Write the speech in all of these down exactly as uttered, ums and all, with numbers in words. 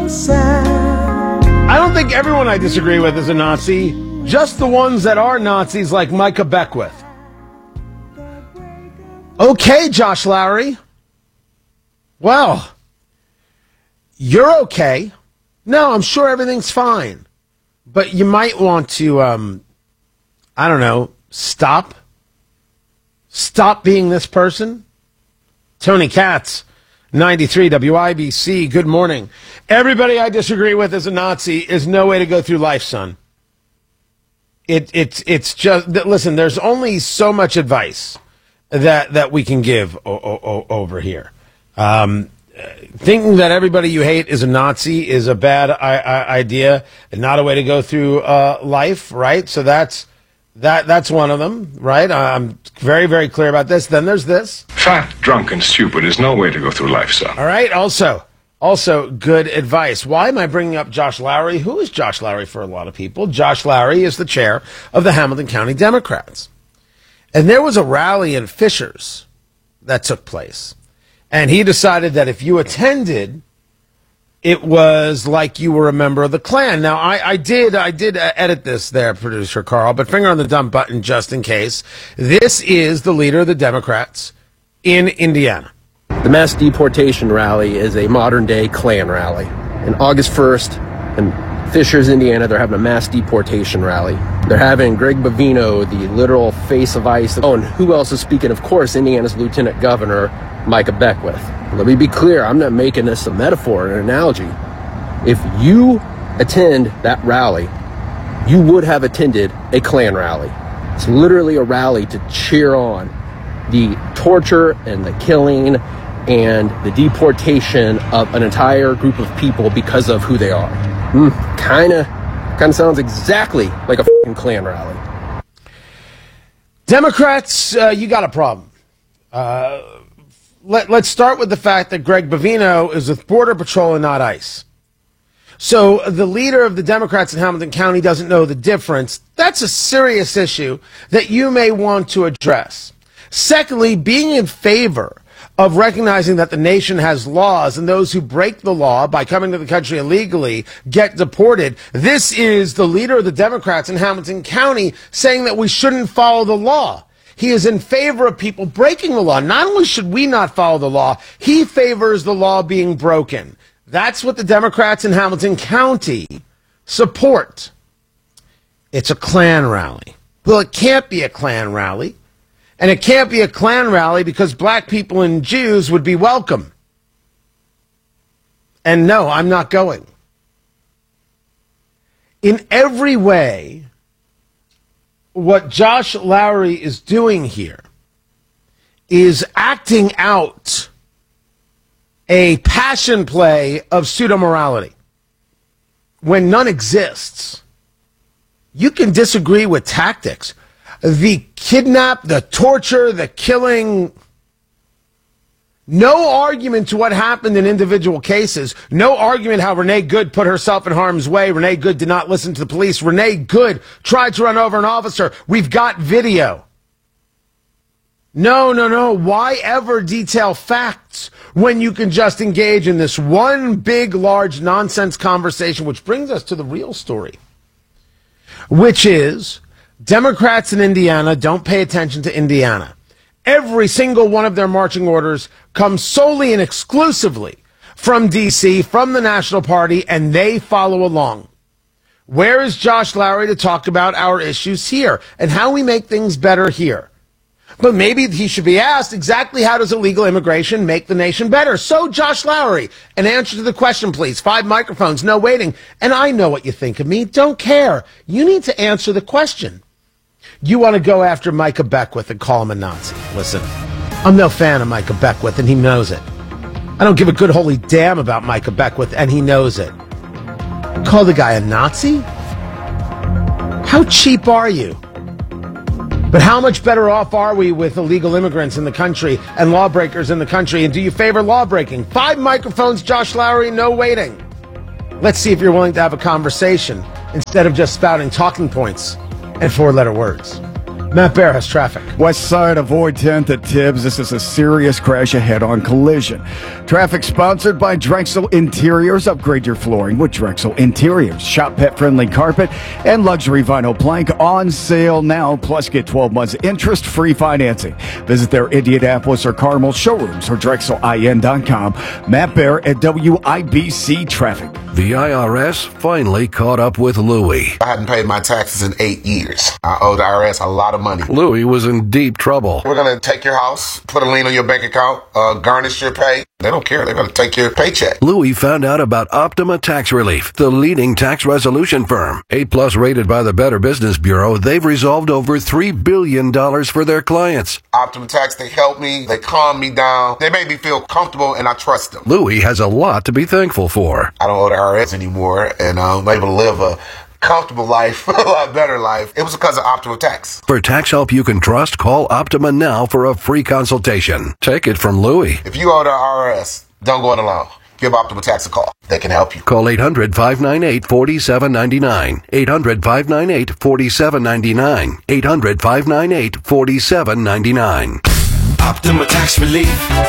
I don't think everyone I disagree with is a Nazi, just the ones that are Nazis like Micah Beckwith. Okay, Josh Lowry. Well, you're okay. No, I'm sure everything's fine. But you might want to, um, I don't know, stop. Stop being this person. Tony Katz, ninety-three W I B C, good morning. Everybody I disagree with as a Nazi is no way to go through life, son. It, it's, it's just, listen, there's only so much advice that, that we can give o- o- over here. Um, thinking that everybody you hate is a Nazi is a bad I- I- idea and not a way to go through uh, life, right? So that's that. That's one of them, right? I'm very, very clear about this. Then there's this. Fat, drunk, and stupid is no way to go through life, son. All right. Also, also good advice. Why am I bringing up Josh Lowry? Who is Josh Lowry for a lot of people? Josh Lowry is the chair of the Hamilton County Democrats. And there was a rally in Fishers that took place. And he decided that if you attended, it was like you were a member of the Klan. Now, I, I did I did edit this there, producer Carl, but finger on the dump button just in case. This is the leader of the Democrats in Indiana. The mass deportation rally is a modern-day Klan rally. And August first in Fishers, Indiana, they're having a mass deportation rally. They're having Greg Bavino, the literal face of ICE. Oh, and who else is speaking? Of course, Indiana's Lieutenant Governor, Micah Beckwith. Let me be clear, I'm not making this a metaphor, an analogy. If you attend that rally, you would have attended a Klan rally. It's literally a rally to cheer on the torture and the killing and the deportation of an entire group of people because of who they are. Mm, kinda, kinda sounds exactly like a f***ing Klan rally. Democrats, uh, you got a problem. Uh, let, let's start with the fact that Greg Bavino is with Border Patrol and not ICE. So the leader of the Democrats in Hamilton County doesn't know the difference. That's a serious issue that you may want to address. Secondly, being in favor of recognizing that the nation has laws and those who break the law by coming to the country illegally get deported. This is the leader of the Democrats in Hamilton County saying that we shouldn't follow the law. He is in favor of people breaking the law. Not only should we not follow the law, he favors the law being broken. That's what the Democrats in Hamilton County support. It's a Klan rally. Well, it can't be a Klan rally. And it can't be a Klan rally because black people and Jews would be welcome. And no, I'm not going. In every way, what Josh Lowry is doing here is acting out a passion play of pseudo-morality when none exists. You can disagree with tactics. The kidnap, the torture, the killing, no argument to what happened in individual cases. No argument how Renee Good put herself in harm's way. Renee Good did not listen to the police. Renee Good tried to run over an officer. We've got video. No, no, no. Why ever detail facts when you can just engage in this one big, large nonsense conversation, which brings us to the real story, which is Democrats in Indiana don't pay attention to Indiana. Every single one of their marching orders comes solely and exclusively from D C, from the National Party, and they follow along. Where is Josh Lowry to talk about our issues here and how we make things better here? But maybe he should be asked exactly how does illegal immigration make the nation better? So, Josh Lowry, an answer to the question, please. Five microphones, no waiting. And I know what you think of me. Don't care. You need to answer the question. You want to go after Micah Beckwith and call him a Nazi. Listen, I'm no fan of Micah Beckwith, and he knows it. I don't give a good holy damn about Micah Beckwith, and he knows it. Call the guy a Nazi? How cheap are you? But how much better off are we with illegal immigrants in the country and lawbreakers in the country? And do you favor lawbreaking? Five microphones, Josh Lowry, no waiting. Let's see if you're willing to have a conversation instead of just spouting talking points and four-letter words. Matt Bear has traffic. West side, avoid tenth at Tibbs. This is a serious crash ahead on Collision. Traffic sponsored by Drexel Interiors. Upgrade your flooring with Drexel Interiors. Shop pet-friendly carpet and luxury vinyl plank on sale now. Plus, get twelve months interest-free financing. Visit their Indianapolis or Carmel showrooms or Drexel I N dot com. Matt Bear at W I B C Traffic. The I R S finally caught up with Louie. I hadn't paid my taxes in eight years. I owe the I R S a lot of money. Louie was in deep trouble. We're going to take your house, put a lien on your bank account, uh, garnish your pay. They don't care. They're going to take your paycheck. Louie found out about Optima Tax Relief, the leading tax resolution firm. A-plus rated by the Better Business Bureau, they've resolved over three billion dollars for their clients. Optima Tax, they help me. They calm me down. They make me feel comfortable, and I trust them. Louie has a lot to be thankful for. I don't owe the I R S anymore, and I'm able to live a comfortable life, a lot better life. It was because of Optima Tax. For tax help you can trust, call Optima now for a free consultation. Take it from Louie. If you owe the I R S, don't go it alone. Give Optima Tax a call. They can help you. Call eight hundred, five nine eight, four seven nine nine. eight hundred, five nine eight, four seven nine nine. eight hundred, five nine eight, four seven nine nine. Optima Tax Relief.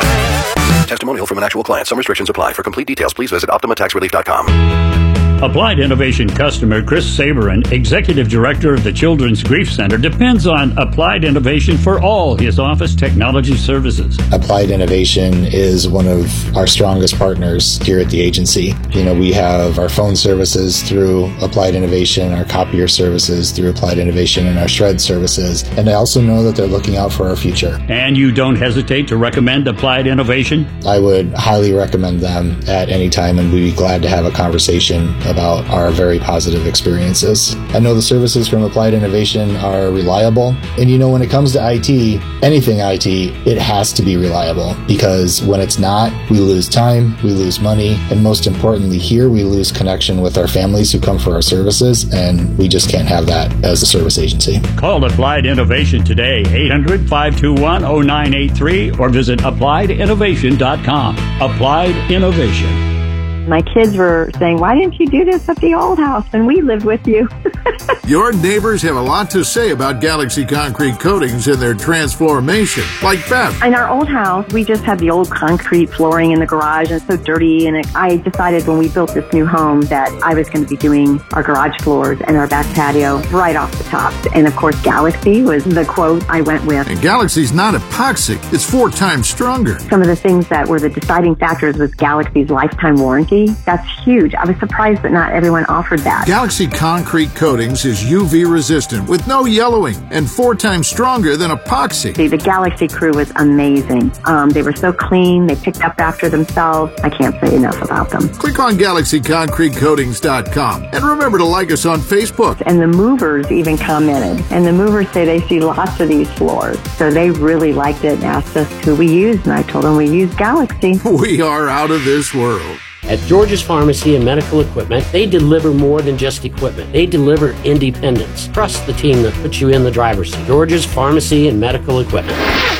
Testimonial from an actual client. Some restrictions apply. For complete details, please visit optima tax relief dot com. Applied Innovation customer Chris Saberin, Executive Director of the Children's Grief Center, depends on Applied Innovation for all his office technology services. Applied Innovation is one of our strongest partners here at the agency. You know, we have our phone services through Applied Innovation, our copier services through Applied Innovation, and our shred services. And I also know that they're looking out for our future. And you don't hesitate to recommend Applied Innovation? I would highly recommend them at any time, and we'd be glad to have a conversation about our very positive experiences. I know the services from Applied Innovation are reliable, and you know, when it comes to I T, anything I T, it has to be reliable, because when it's not, we lose time, we lose money, and most importantly here, we lose connection with our families who come for our services, and we just can't have that as a service agency. Call Applied Innovation today, eight hundred, five two one, zero nine eight three, or visit applied innovation dot com. Applied Innovation. My kids were saying, why didn't you do this at the old house when we lived with you? Your neighbors have a lot to say about Galaxy Concrete Coatings and their transformation, like Beth. In our old house, we just had the old concrete flooring in the garage, and it's so dirty. And it, I decided when we built this new home that I was going to be doing our garage floors and our back patio right off the top. And of course, Galaxy was the quote I went with. And Galaxy's not epoxy. It's four times stronger. Some of the things that were the deciding factors was Galaxy's lifetime warranty. That's huge. I was surprised that not everyone offered that. Galaxy Concrete Coatings is U V resistant with no yellowing and four times stronger than epoxy. See, the Galaxy crew was amazing. Um, they were so clean. They picked up after themselves. I can't say enough about them. Click on galaxy concrete coatings dot com and remember to like us on Facebook. And the movers even commented. And the movers say they see lots of these floors. So they really liked it and asked us who we used. And I told them we use Galaxy. We are out of this world. At George's Pharmacy and Medical Equipment, they deliver more than just equipment. They deliver independence. Trust the team that puts you in the driver's seat. George's Pharmacy and Medical Equipment.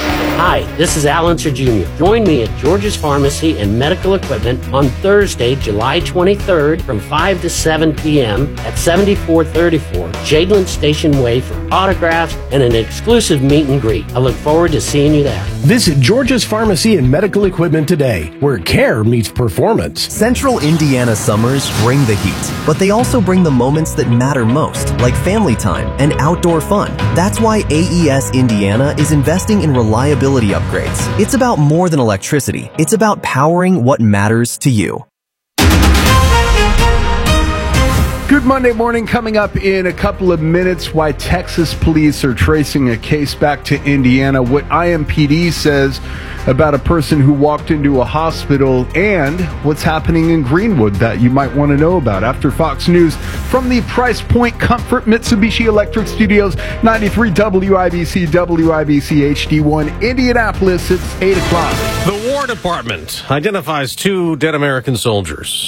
Hi, this is Al Unser Junior Join me at George's Pharmacy and Medical Equipment on Thursday, July twenty-third from five to seven p.m. at seventy-four thirty-four Jadeland Station Way for autographs and an exclusive meet and greet. I look forward to seeing you there. Visit George's Pharmacy and Medical Equipment today, where care meets performance. Central Indiana summers bring the heat, but they also bring the moments that matter most, like family time and outdoor fun. That's why A E S Indiana is investing in reliability upgrades. It's about more than electricity. It's about powering what matters to you. Good Monday morning. Coming up in a couple of minutes, why Texas police are tracing a case back to Indiana, what I M P D says about a person who walked into a hospital, and what's happening in Greenwood that you might want to know about. After Fox News from the Price Point Comfort Mitsubishi Electric Studios, ninety-three W I B C, W I B C H D one, Indianapolis. It's eight o'clock. The War Department identifies two dead American soldiers.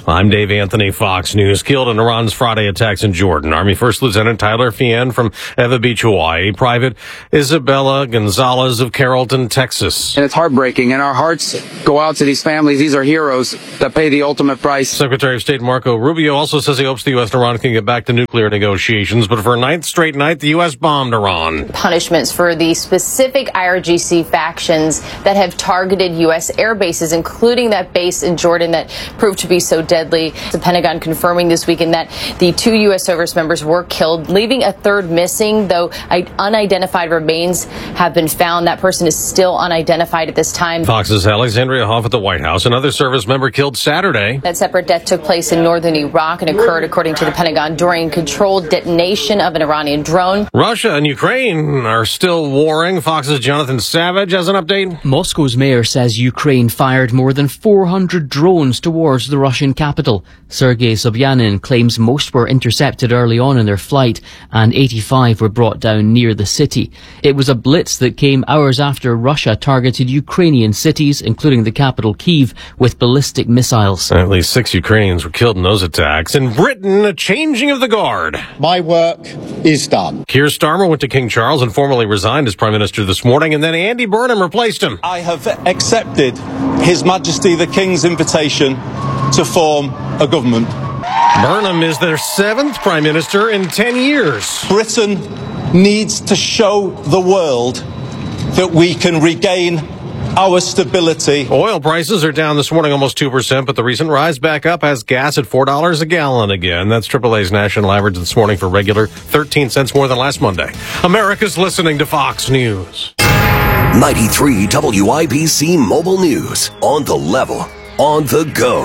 I'm Dave Anthony, Fox News. Killed in Iran's Friday attacks in Jordan. Army First Lieutenant Tyler Fien from Eva Beach, Hawaii. Private Isabella Gonzalez of Carrollton, Texas. And it's heartbreaking, and our hearts go out to these families. These are heroes that pay the ultimate price. Secretary of State Marco Rubio also says he hopes the U S and Iran can get back to nuclear negotiations, but for a ninth straight night, the U S bombed Iran. Punishments for the specific I R G C factions that have targeted U S air bases, including that base in Jordan that proved to be so deadly. The Pentagon confirming this weekend that the two U S service members were killed, leaving a third missing, though unidentified remains have been found. That person is still unidentified at this time. Fox's Alexandria Hoff at the White House. Another service member killed Saturday. That separate death took place in northern Iraq and occurred, according to the Pentagon, during controlled detonation of an Iranian drone. Russia and Ukraine are still warring. Fox's Jonathan Savage has an update. Moscow's mayor says Ukraine fired more than four hundred drones towards the Russian capital. Sergei Sobyanin claims most were intercepted early on in their flight and eighty-five were brought down near the city. It was a blitz that came hours after Russia targeted Ukrainian cities, including the capital Kyiv, with ballistic missiles. At least six Ukrainians were killed in those attacks. In Britain, a changing of the guard. My work is done. Keir Starmer went to King Charles and formally resigned as Prime Minister this morning, and then Andy Burnham replaced him. I have accepted His Majesty the King's invitation to form a government. Burnham is their seventh Prime Minister in ten years. Britain needs to show the world that we can regain our stability. Oil prices are down this morning almost two percent, but the recent rise back up has gas at four dollars a gallon again. That's triple A's national average this morning for regular, thirteen cents more than last Monday. America's listening to Fox News. ninety-three W I B C Mobile News. On the level, on the go.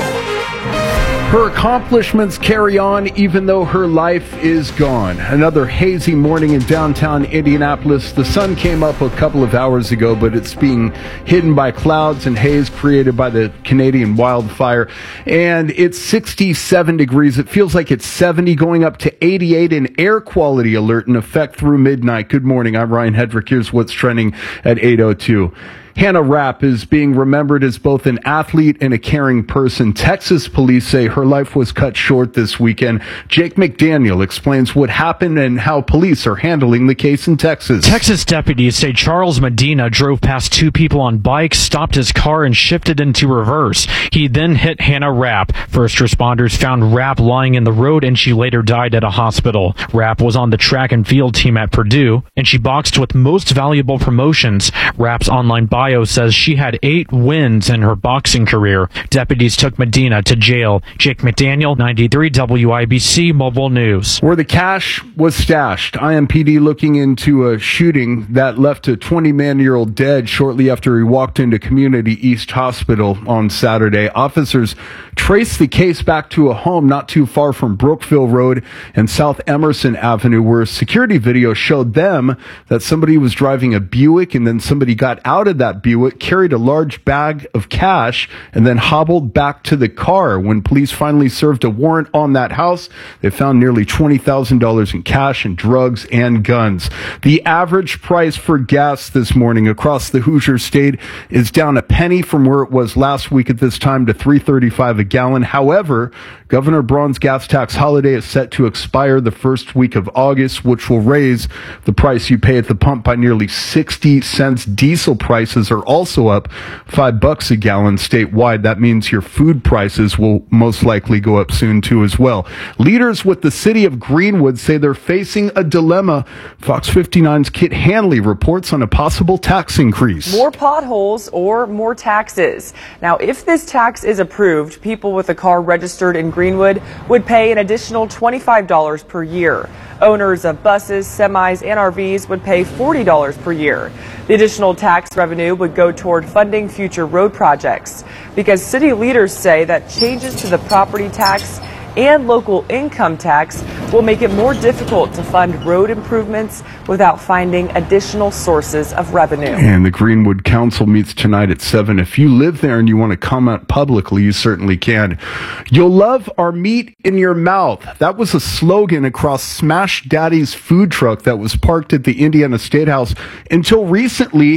Her accomplishments carry on even though her life is gone. Another hazy morning in downtown Indianapolis. The sun came up a couple of hours ago, but it's being hidden by clouds and haze created by the Canadian wildfire. And it's sixty-seven degrees. It feels like it's seventy, going up to eighty-eight. An air quality alert in effect through midnight. Good morning. I'm Ryan Hedrick. Here's what's trending at eight oh two. Hannah Rapp is being remembered as both an athlete and a caring person. Texas police say her life was cut short this weekend. Jake McDaniel explains what happened and how police are handling the case in Texas. Texas deputies say Charles Medina drove past two people on bikes, stopped his car, and shifted into reverse. He then hit Hannah Rapp. First responders found Rapp lying in the road, and she later died at a hospital. Rapp was on the track and field team at Purdue, and she boxed with most valuable promotions. Rapp's online bio says she had eight wins in her boxing career. Deputies took Medina to jail. Jake McDaniel, ninety-three W I B C Mobile News. Where the cash was stashed, I M P D looking into a shooting that left a twenty-man-year-old dead shortly after he walked into Community East Hospital on Saturday. Officers traced the case back to a home not too far from Brookville Road and South Emerson Avenue, where security video showed them that somebody was driving a Buick, and then somebody got out of that Buick, carried a large bag of cash, and then hobbled back to the car. When police finally served a warrant on that house, they found nearly twenty thousand dollars in cash and drugs and guns. The average price for gas this morning across the Hoosier State is down a penny from where it was last week at this time to three thirty-five a gallon. However, Governor Braun's gas tax holiday is set to expire the first week of August, which will raise the price you pay at the pump by nearly sixty cents. Diesel prices are also up five bucks a gallon statewide. That means your food prices will most likely go up soon too as well. Leaders with the city of Greenwood say they're facing a dilemma. Fox fifty-nine's Kit Hanley reports on a possible tax increase. More potholes or more taxes. Now, if this tax is approved, people with a car registered in Greenwood would pay an additional twenty-five dollars per year. Owners of buses, semis, and R Vs would pay forty dollars per year. The additional tax revenue would go toward funding future road projects, because city leaders say that changes to the property tax and local income tax will make it more difficult to fund road improvements without finding additional sources of revenue. And the Greenwood Council meets tonight at seven. If you live there and you want to comment publicly, you certainly can. You'll love our meat in your mouth. That was a slogan across Smash Daddy's food truck that was parked at the Indiana State House until recently.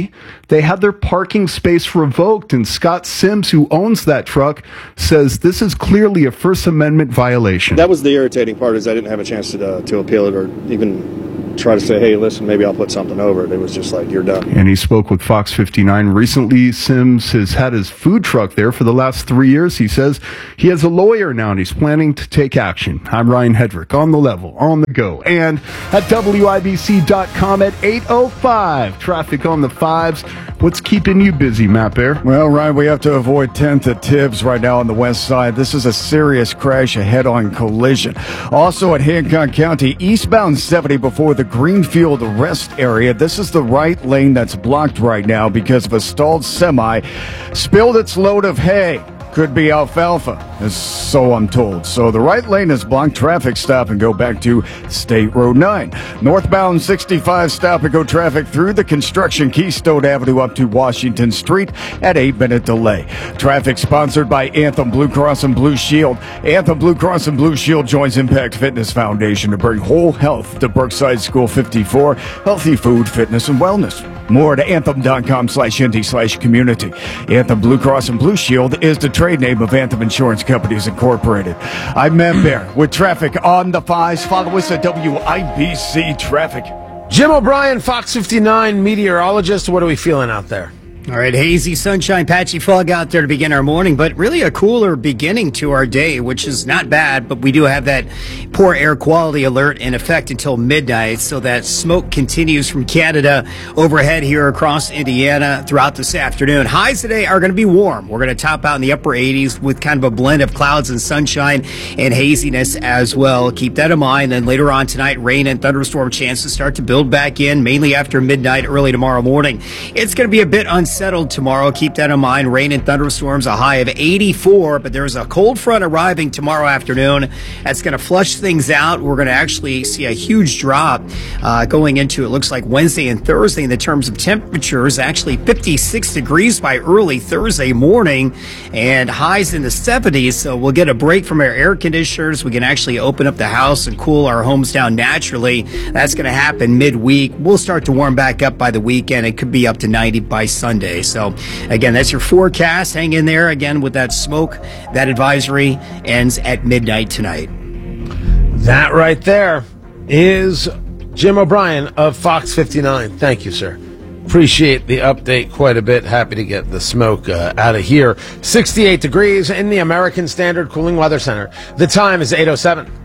they had their parking space revoked. And Scott Sims, who owns that truck, says this is clearly a First Amendment violation. That was the irritating part, is I didn't have a chance to, uh, to appeal it or even try to say, hey, listen, maybe I'll put something over it. It was just like, you're done. And he spoke with Fox fifty-nine recently. Sims has had his food truck there for the last three years. He says he has a lawyer now and he's planning to take action. I'm Ryan Hedrick, on the level, on the go, and at W I B C dot com at eight oh five. Traffic on the fives. What's keeping you busy, Matt Bear? Well, Ryan, we have to avoid tenth at Tibbs right now on the west side. This is a serious crash, a head-on collision. Also at Hancock County, eastbound seventy before the Greenfield rest area. This is the right lane that's blocked right now because of a stalled semi. Spilled its load of hay. Could be alfalfa, as so I'm told. So the right lane is blocked. Traffic, stop and go back to State Road nine. Northbound sixty-five, stop and go traffic through the construction Keystone Avenue up to Washington Street at eight minute delay. Traffic sponsored by Anthem Blue Cross and Blue Shield. Anthem Blue Cross and Blue Shield joins Impact Fitness Foundation to bring whole health to Brookside School fifty-four. Healthy food, fitness, and wellness. More at anthem.com slash indie slash community. Anthem Blue Cross and Blue Shield is the trade name of Anthem Insurance Companies Incorporated. I'm Matt Bear with traffic on the fives. Follow us at W I B C Traffic. Jim O'Brien, Fox fifty-nine meteorologist. What are we feeling out there? All right, hazy sunshine, patchy fog out there to begin our morning, but really a cooler beginning to our day, which is not bad, but we do have that poor air quality alert in effect until midnight, so that smoke continues from Canada overhead here across Indiana throughout this afternoon. Highs today are going to be warm. We're going to top out in the upper eighties with kind of a blend of clouds and sunshine and haziness as well. Keep that in mind. Then later on tonight, rain and thunderstorm chances start to build back in, mainly after midnight, early tomorrow morning. It's going to be a bit unsettled. Settled tomorrow. Keep that in mind. Rain and thunderstorms, a high of eighty-four, but there's a cold front arriving tomorrow afternoon. That's going to flush things out. We're going to actually see a huge drop uh, going into, it looks like, Wednesday and Thursday in the terms of temperatures. Actually fifty-six degrees by early Thursday morning and highs in the seventies. So we'll get a break from our air conditioners. We can actually open up the house and cool our homes down naturally. That's going to happen midweek. We'll start to warm back up by the weekend. It could be up to ninety by Sunday. So, again, that's your forecast. Hang in there, again, with that smoke. That advisory ends at midnight tonight. That right there is Jim O'Brien of Fox fifty-nine. Thank you, sir. Appreciate the update quite a bit. Happy to get the smoke uh, out of here. sixty-eight degrees in the American Standard Cooling Weather Center. The time is eight oh seven.